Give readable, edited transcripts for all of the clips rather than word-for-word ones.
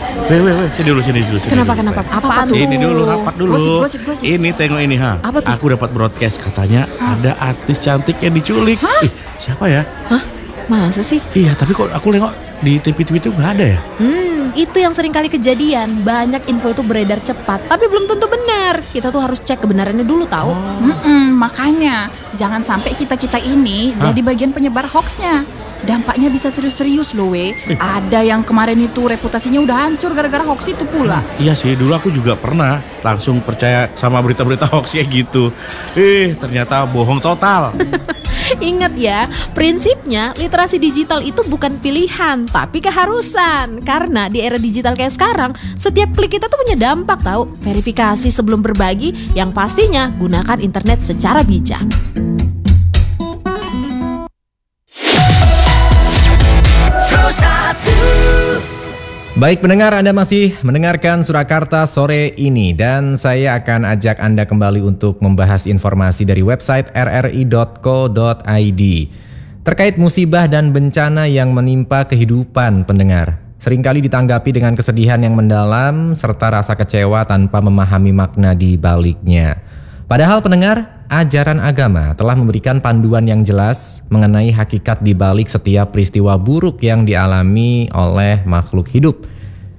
Weh, sini dulu. Kenapa? Apaan tuh? Sini dulu, rapat dulu. Gosip. Ini tengok ini, ha. Apa tuh? Aku dapat broadcast katanya ada artis cantik yang diculik. Ih, siapa ya? Hah? Masa sih? Iya, tapi kok aku nengok di TV itu nggak ada ya? Itu yang sering kali kejadian. Banyak info itu beredar cepat, tapi belum tentu benar. Kita tuh harus cek kebenarannya dulu tahu. Makanya jangan sampai kita ini jadi bagian penyebar hoaxnya. Dampaknya bisa serius-serius loh, Ada yang kemarin itu reputasinya udah hancur gara-gara hoax itu pula. Iya sih, dulu aku juga pernah langsung percaya sama berita-berita hoax ya gitu. Ternyata bohong total. Ingat ya, prinsipnya literasi digital itu bukan pilihan, tapi keharusan. Karena di era digital kayak sekarang, setiap klik kita tuh punya dampak tahu. Verifikasi sebelum berbagi, yang pastinya gunakan internet secara bijak. Baik pendengar, Anda masih mendengarkan Surakarta sore ini dan saya akan ajak Anda kembali untuk membahas informasi dari website rri.co.id terkait musibah dan bencana yang menimpa kehidupan pendengar. Seringkali ditanggapi dengan kesedihan yang mendalam serta rasa kecewa tanpa memahami makna di baliknya. Padahal pendengar, ajaran agama telah memberikan panduan yang jelas mengenai hakikat di balik setiap peristiwa buruk yang dialami oleh makhluk hidup.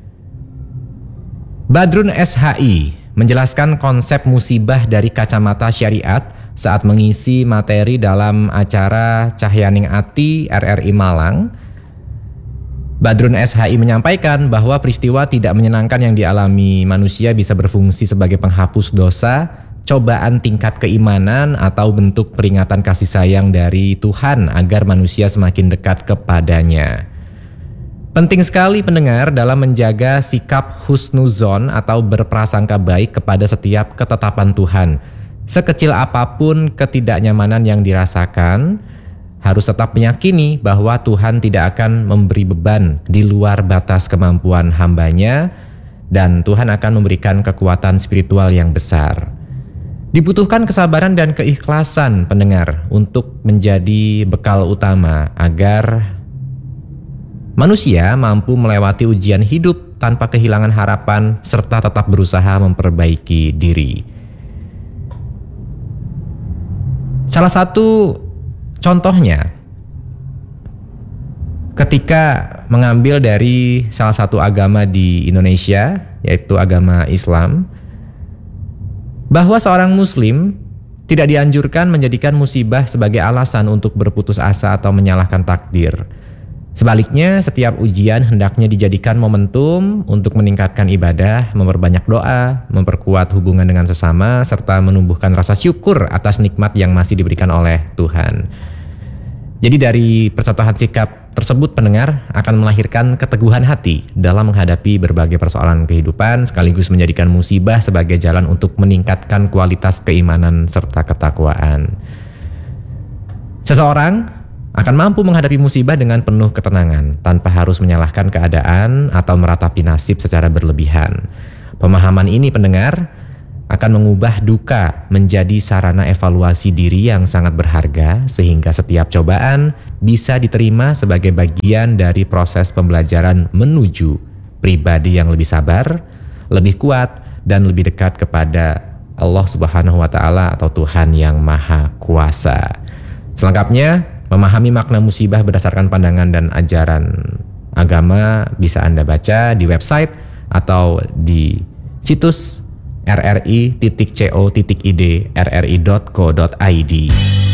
Badrun SHI menjelaskan konsep musibah dari kacamata syariat saat mengisi materi dalam acara Cahyaning Ati RRI Malang. Badrun SHI menyampaikan bahwa peristiwa tidak menyenangkan yang dialami manusia bisa berfungsi sebagai penghapus dosa, cobaan tingkat keimanan atau bentuk peringatan kasih sayang dari Tuhan agar manusia semakin dekat kepadanya. Penting sekali pendengar dalam menjaga sikap husnuzon atau berprasangka baik kepada setiap ketetapan Tuhan. Sekecil apapun ketidaknyamanan yang dirasakan, harus tetap meyakini bahwa Tuhan tidak akan memberi beban di luar batas kemampuan hambanya dan Tuhan akan memberikan kekuatan spiritual yang besar. Dibutuhkan kesabaran dan keikhlasan pendengar untuk menjadi bekal utama agar manusia mampu melewati ujian hidup tanpa kehilangan harapan serta tetap berusaha memperbaiki diri. Salah satu contohnya ketika mengambil dari salah satu agama di Indonesia, yaitu agama Islam, bahwa seorang muslim tidak dianjurkan menjadikan musibah sebagai alasan untuk berputus asa atau menyalahkan takdir. Sebaliknya, setiap ujian hendaknya dijadikan momentum untuk meningkatkan ibadah, memperbanyak doa, memperkuat hubungan dengan sesama, serta menumbuhkan rasa syukur atas nikmat yang masih diberikan oleh Tuhan. Jadi dari percontohan sikap tersebut pendengar akan melahirkan keteguhan hati dalam menghadapi berbagai persoalan kehidupan sekaligus menjadikan musibah sebagai jalan untuk meningkatkan kualitas keimanan serta ketakwaan. Seseorang akan mampu menghadapi musibah dengan penuh ketenangan tanpa harus menyalahkan keadaan atau meratapi nasib secara berlebihan. Pemahaman ini pendengar akan mengubah duka menjadi sarana evaluasi diri yang sangat berharga sehingga setiap cobaan bisa diterima sebagai bagian dari proses pembelajaran menuju pribadi yang lebih sabar, lebih kuat dan lebih dekat kepada Allah Subhanahu wa taala atau Tuhan yang Maha Kuasa. Selengkapnya, memahami makna musibah berdasarkan pandangan dan ajaran agama bisa Anda baca di website atau di situs rri.co.id rri.co.id.